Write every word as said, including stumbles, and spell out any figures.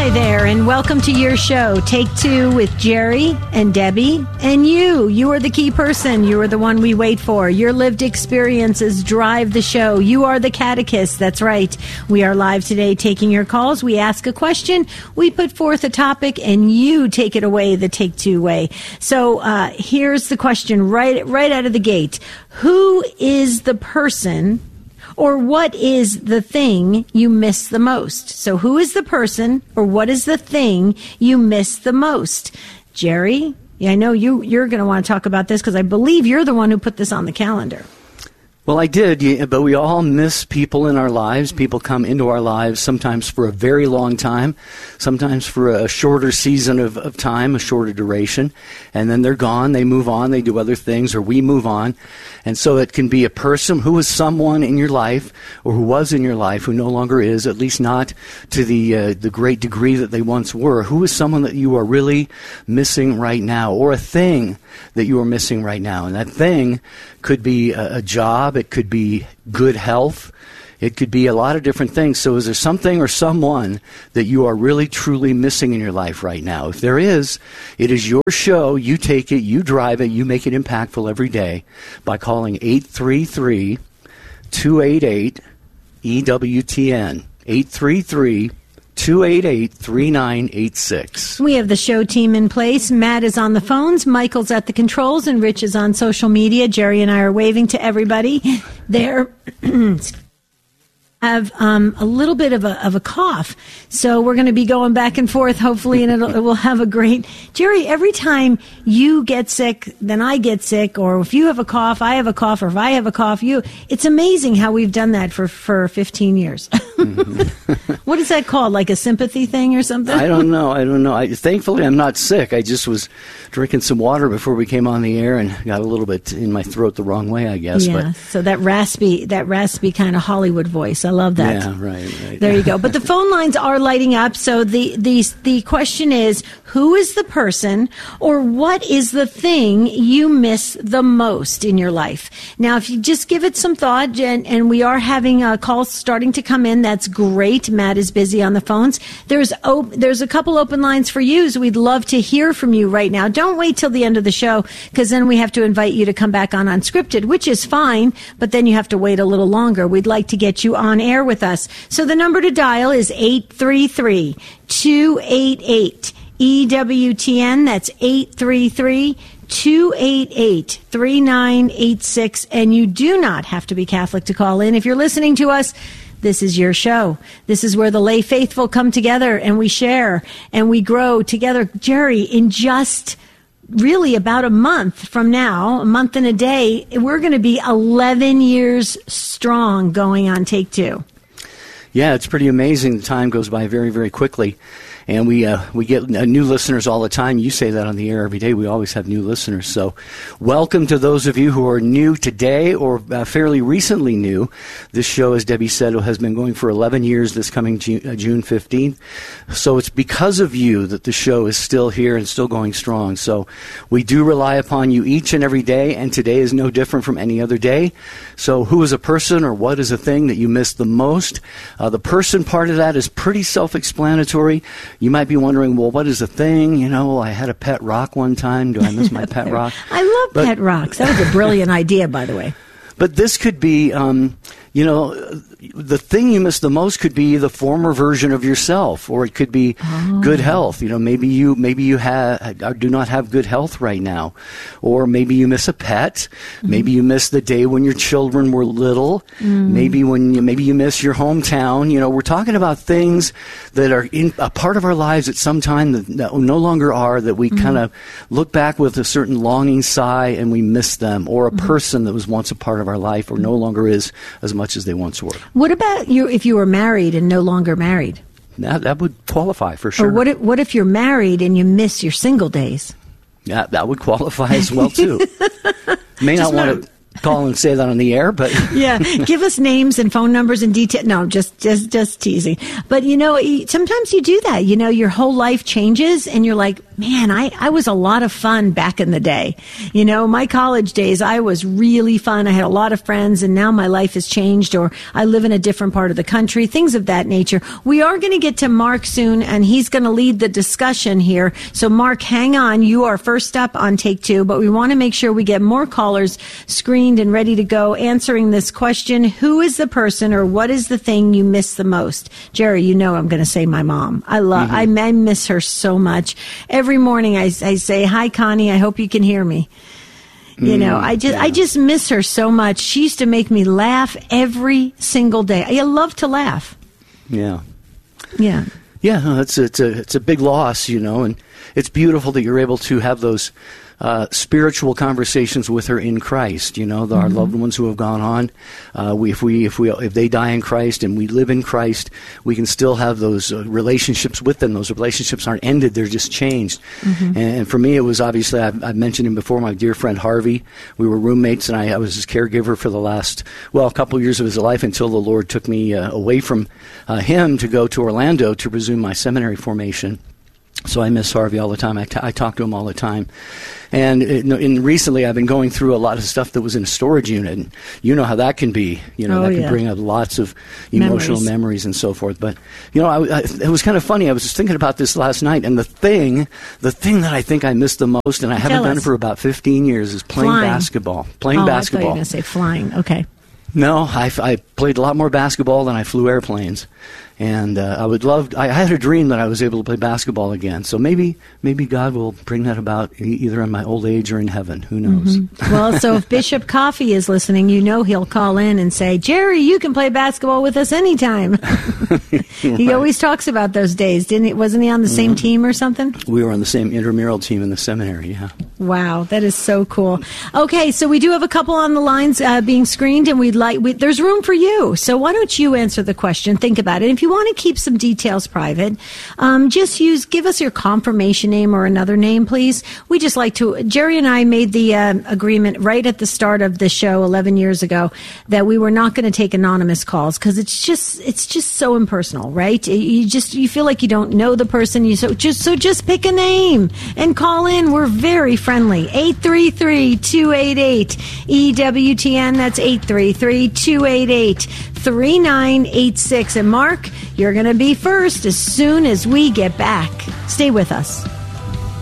Hi there, and welcome to your show, Take Two with Jerry and Debbie and you. You are the key person. You are the one we wait for. Your lived experiences drive the show. You are the catechist. That's right. We are live today taking your calls. We ask a question, we put forth a topic, and you take it away the Take Two way. So uh, here's the question right, right out of the gate. Who is the person or what is the thing you miss the most? So who is the person or what is the thing you miss the most? Jerry, yeah, I know you, you're going to want to talk about this because I believe you're the one who put this on the calendar. Well, I did, yeah, but we all miss people in our lives. People come into our lives sometimes for a very long time, sometimes for a shorter season of, of time, a shorter duration, and then they're gone, they move on, they do other things, or we move on. And so it can be a person who was someone in your life, or who was in your life, who no longer is, at least not to the uh, the great degree that they once were. Who is someone that you are really missing right now, or a thing that you are missing right now? And that thing could be a, a job, it could be good health, it could be a lot of different things. So is there something or someone that you are really truly missing in your life right now? If there is, it is your show. You take it, you drive it, you make it impactful every day by calling eight three three, two eight eight, E W T N, eight three three, two eight eight, three nine eight six. We have the show team in place. Matt is on the phones, Michael's at the controls, and Rich is on social media. Jerry and I are waving to everybody there. Have um, a little bit of a of a cough, so we're going to be going back and forth, hopefully, and it'll, it will have a great... Jerry, every time you get sick, then I get sick, or if you have a cough, I have a cough, or if I have a cough, you... It's amazing how we've done that for, for fifteen years. Mm-hmm. What is that called, like a sympathy thing or something? I don't know, I don't know. I, thankfully, I'm not sick. I just was drinking some water before we came on the air and got a little bit in my throat the wrong way, I guess. Yeah, but so that raspy, that raspy kind of Hollywood voice. I love that. Yeah, right, right. There you go. But the phone lines are lighting up. So the, the, the question is, who is the person or what is the thing you miss the most in your life? Now, if you just give it some thought, and, and we are having uh, calls starting to come in, that's great. Matt is busy on the phones. There's op- there's a couple open lines for you, so we'd love to hear from you right now. Don't wait till the end of the show, because then we have to invite you to come back on Unscripted, which is fine, but then you have to wait a little longer. We'd like to get you on air with us. So the number to dial is eight three three, two eight eight, E W T N. That's eight three three, two eight eight, three nine eight six. And you do not have to be Catholic to call in. If you're listening to us, this is your show. This is where the lay faithful come together and we share and we grow together. Jerry, in just really about a month from now, a month and a day, we're going to be eleven years strong going on Take Two. Yeah, it's pretty amazing. The time goes by very, very quickly. And we uh, we get uh, new listeners all the time. You say that on the air every day. We always have new listeners. So welcome to those of you who are new today or uh, fairly recently new. This show, as Debbie said, has been going for eleven years this coming June, uh, June fifteenth. So it's because of you that the show is still here and still going strong. So we do rely upon you each and every day, and today is no different from any other day. So who is a person or what is a thing that you miss the most? Uh, the person part of that is pretty self-explanatory. You might be wondering, well, what is a thing? You know, I had a pet rock one time. Do I miss my pet rock? I love but, pet rocks. That was a brilliant idea, by the way. But this could be, um, you know, the thing you miss the most could be the former version of yourself, or it could be oh. good health. You know, maybe you maybe you have do not have good health right now, or maybe you miss a pet. Mm-hmm. Maybe you miss the day when your children were little. Mm. Maybe when you, maybe you miss your hometown. You know, we're talking about things that are in a part of our lives at some time that, that no longer are. That we mm-hmm. kind of look back with a certain longing sigh and we miss them, or a mm-hmm. person that was once a part of our life or no longer is as much as they once were. What about you if you were married and no longer married? That, that would qualify for sure. Or what if, what if you're married and you miss your single days? Yeah, that would qualify as well, too. May not want to... call and say that on the air, but yeah, give us names and phone numbers and detail. No, just just just teasing. But you know, sometimes you do that. You know, your whole life changes, and you're like, man, I I was a lot of fun back in the day. You know, my college days, I was really fun. I had a lot of friends, and now my life has changed, or I live in a different part of the country. Things of that nature. We are going to get to Mark soon, and he's going to lead the discussion here. So, Mark, hang on. You are first up on Take Two, but we want to make sure we get more callers screened and ready to go answering this question. Who is the person or what is the thing you miss the most? Jerry, you know I'm going to say my mom. I love, mm-hmm. I, I miss her so much. Every morning I, I say, hi, Connie, I hope you can hear me. You know, I just yeah. I just miss her so much. She used to make me laugh every single day. I love to laugh. Yeah. Yeah. Yeah, no, it's, it's, a, it's a big loss, you know, and it's beautiful that you're able to have those uh, spiritual conversations with her in Christ, you know, the, mm-hmm. our loved ones who have gone on. Uh, we, if we, if we, if they die in Christ and we live in Christ, we can still have those uh, relationships with them. Those relationships aren't ended; they're just changed. Mm-hmm. And, and for me, it was obviously I've, I've mentioned him before. My dear friend Harvey. We were roommates, and I, I was his caregiver for the last well, a couple of years of his life until the Lord took me uh, away from uh, him to go to Orlando to resume my seminary formation. So I miss Harvey all the time. I, t- I talk to him all the time. And, it, and recently I've been going through a lot of stuff that was in a storage unit. And you know how that can be. You know, oh, that can yeah. bring up lots of emotional memories. memories and so forth. But, you know, I, I, it was kind of funny. I was just thinking about this last night. And the thing, the thing that I think I miss the most, and I haven't Tell done us. it for about fifteen years, is playing Flying. basketball. Playing oh, basketball. I thought you were going to say flying. Okay. No, I, I played a lot more basketball than I flew airplanes. And uh, I would love, I had a dream that I was able to play basketball again. So maybe maybe God will bring that about e- either in my old age or in heaven. Who knows? Mm-hmm. Well, so if Bishop Coffee is listening, you know he'll call in and say, Jerry, you can play basketball with us anytime. He right. always talks about those days, didn't he? Wasn't he on the mm-hmm. same team or something? We were on the same intramural team in the seminary, yeah. Wow, that is so cool. Okay, so we do have a couple on the lines uh, being screened, and we'd like, we, there's room for you. So why don't you answer the question? Think about it. If you want to keep some details private, um, just use, give us your confirmation name or another name, please. We just like to, Jerry and I made the uh, agreement right at the start of the show eleven years ago that we were not going to take anonymous calls because it's just, it's just so impersonal, right? You just, you feel like you don't know the person. You so just, so just pick a name and call in. We're very friendly. eight three three, two eight eight, E W T N. That's eight three three, two eight eight, three nine eight six. And Mark, you're going to be first as soon as we get back. Stay with us.